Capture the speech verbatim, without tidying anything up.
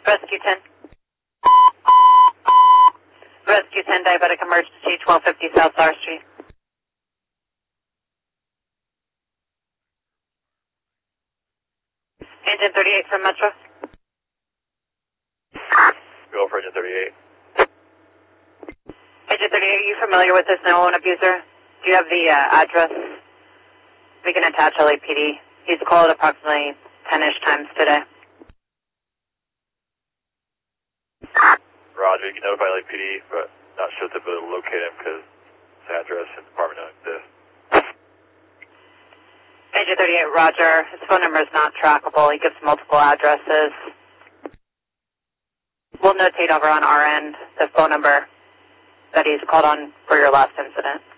Rescue ten. Rescue ten, diabetic emergency, twelve fifty South Star Street. Engine thirty-eight from Metro. Go for engine thirty-eight. Engine thirty-eight, are you familiar with this known abuser? Do you have the uh, address? We can attach L A P D. He's called approximately ten-ish times today. Roger, you can notify L A P D, but not sure if they'll be able to locate him because his address and department don't exist. Engine thirty-eight, Roger. His phone number is not trackable. He gives multiple addresses. We'll notate over on our end the phone number that he's called on for your last incident.